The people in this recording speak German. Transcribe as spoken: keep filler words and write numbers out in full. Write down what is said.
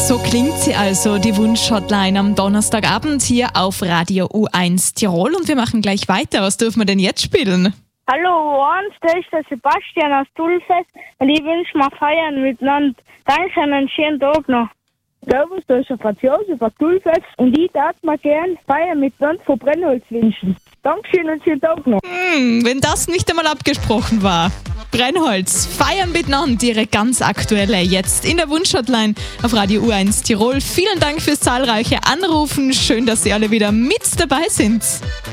So klingt sie also, die Wunsch-Hotline am Donnerstagabend hier auf Radio U eins Tirol. Und wir machen gleich weiter. Was dürfen wir denn jetzt spielen? Hallo U eins, da ist der Sebastian aus Dulfest und ich wünsche mir feiern miteinander. Danke, einen schönen Tag noch. Servus, da ist der Franzose von Dulfest und ich darf mir gern feiern miteinander von Brennholz wünschen. Dankeschön und schönen Tag noch. Hm, wenn das nicht einmal abgesprochen war. Brennholz, feiern miteinander, ihre ganz aktuelle, jetzt in der Wunsch-Hotline auf Radio U eins Tirol. Vielen Dank fürs zahlreiche Anrufen. Schön, dass Sie alle wieder mit dabei sind.